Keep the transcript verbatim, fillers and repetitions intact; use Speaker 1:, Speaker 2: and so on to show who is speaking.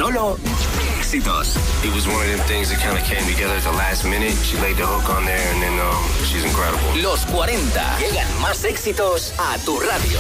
Speaker 1: solo éxitos.
Speaker 2: It was one of them things that kind of came together at the last minute. She laid the hook on there and then um, she's incredible.
Speaker 1: Los cuarenta. Llegan más éxitos a tu radio.